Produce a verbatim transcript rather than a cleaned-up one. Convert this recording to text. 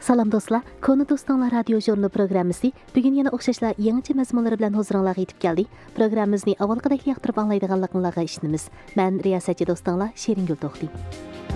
Salam dostlar, Konu Dostlar radio jurnalı programmasi bugun yana o'xshashlar yangicha mazmunlar bilan huzuringizga yetib keldi. Programmamizni avvalgidek yoqtirib anglaydiganliklaringizni ishonamiz. Men riyosatchi do'stlar Sheriнгul To'xti.